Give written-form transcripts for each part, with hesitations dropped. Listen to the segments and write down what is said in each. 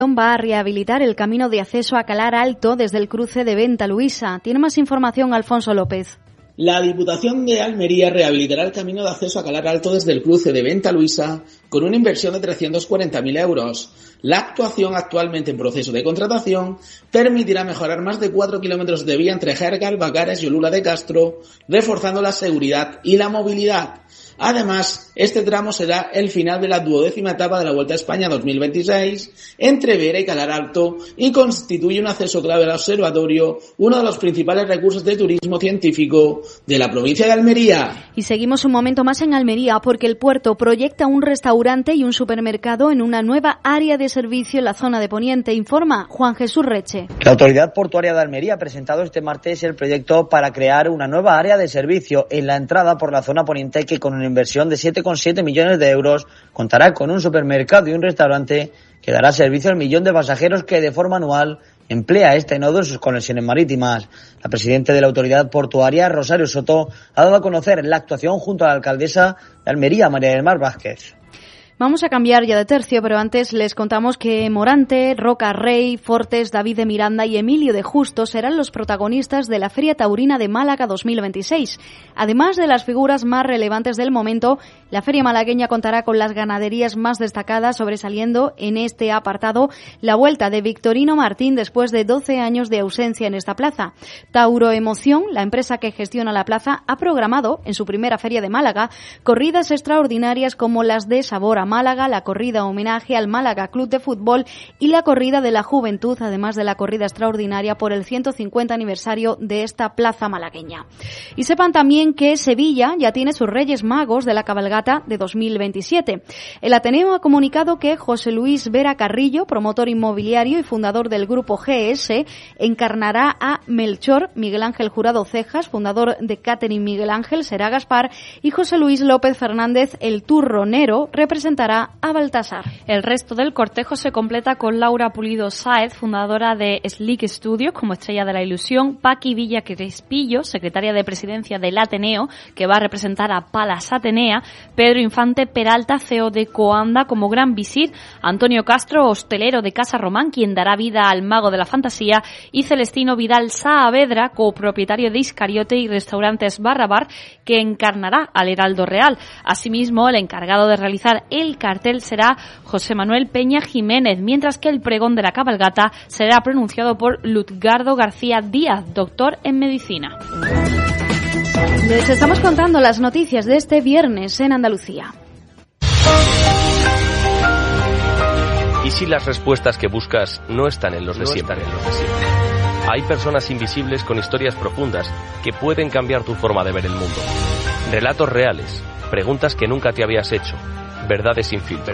Va a rehabilitar el camino de acceso a Calar Alto desde el cruce de Venta Luisa. Tiene más información Alfonso López. La Diputación de Almería rehabilitará el camino de acceso a Calar Alto desde el cruce de Venta Luisa con una inversión de 340.000 euros. La actuación, actualmente en proceso de contratación, permitirá mejorar más de 4 kilómetros de vía entre Jergal, Bacares y Olula de Castro, reforzando la seguridad y la movilidad. Además, este tramo será el final de la 12ª etapa de la Vuelta a España 2026 entre Vera y Calar Alto y constituye un acceso clave al observatorio, uno de los principales recursos de turismo científico de la provincia de Almería. Y seguimos un momento más en Almería porque el puerto proyecta un restaurante y un supermercado en una nueva área de servicio en la zona de Poniente, informa Juan Jesús Reche. La Autoridad Portuaria de Almería ha presentado este martes el proyecto para crear una nueva área de servicio en la entrada por la zona poniente que con una inversión de 7,7 millones de euros contará con un supermercado y un restaurante que dará servicio al 1 millón de pasajeros que de forma anual emplea este nodo en sus conexiones marítimas. La presidenta de la Autoridad Portuaria, Rosario Soto, ha dado a conocer la actuación junto a la alcaldesa de Almería, María del Mar Vázquez. Vamos a cambiar ya de tercio, pero antes les contamos que Morante, Roca Rey, Fortes, David de Miranda y Emilio de Justo serán los protagonistas de la Feria Taurina de Málaga 2026. Además de las figuras más relevantes del momento, la feria malagueña contará con las ganaderías más destacadas, sobresaliendo en este apartado la vuelta de Victorino Martín después de 12 años de ausencia en esta plaza. Tauro Emoción, la empresa que gestiona la plaza, ha programado en su primera feria de Málaga corridas extraordinarias como las de Sabor a Málaga, la corrida homenaje al Málaga Club de Fútbol y la corrida de la Juventud, además de la corrida extraordinaria por el 150 aniversario de esta plaza malagueña. Y sepan también que Sevilla ya tiene sus Reyes Magos de la cabalgata de 2027. El Ateneo ha comunicado que José Luis Vera Carrillo, promotor inmobiliario y fundador del grupo GS, encarnará a Melchor, Miguel Ángel Jurado Cejas, fundador de Catering Miguel Ángel, será Gaspar, y José Luis López Fernández, el turronero, representará a Baltasar. El resto del cortejo se completa con Laura Pulido Sáez, fundadora de Slick Studios como estrella de la ilusión, Paqui Villa Crespillo, secretaria de presidencia del Ateneo, que va a representar a Palas Atenea, Pedro Infante Peralta, CEO de Coanda como gran visir, Antonio Castro, hostelero de Casa Román, quien dará vida al mago de la fantasía, y Celestino Vidal Saavedra, copropietario de Iscariote y Restaurantes Barrabar, que encarnará al Heraldo Real. Asimismo, el encargado de realizar el cartel será José Manuel Peña Jiménez, mientras que el pregón de la cabalgata será pronunciado por Lutgardo García Díaz, doctor en medicina. Les estamos contando las noticias de este viernes en Andalucía. ¿Y si las respuestas que buscas no están en los de siempre? Hay personas invisibles con historias profundas que pueden cambiar tu forma de ver el mundo. Relatos reales, preguntas que nunca te habías hecho. Verdades sin filtro.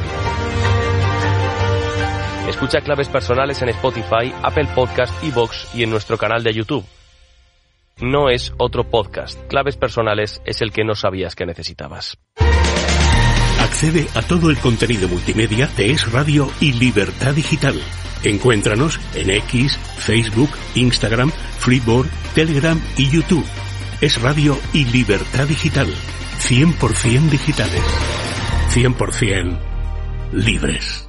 Escucha Claves Personales en Spotify, Apple Podcast, iVoox y en nuestro canal de YouTube. No es otro podcast. Claves Personales es el que no sabías que necesitabas. Accede a todo el contenido multimedia de Es Radio y Libertad Digital. Encuéntranos en X, Facebook, Instagram, Freeboard, Telegram y YouTube. Es Radio y Libertad Digital. 100% digitales. 100% libres.